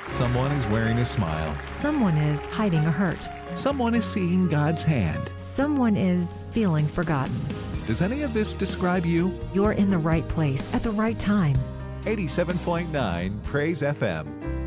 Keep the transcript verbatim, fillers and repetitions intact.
Someone is wearing a smile. Someone is hiding a hurt. Someone is seeing God's hand. Someone is feeling forgotten. Does any of this describe you? You're in the right place at the right time. eighty-seven point nine Praise F M.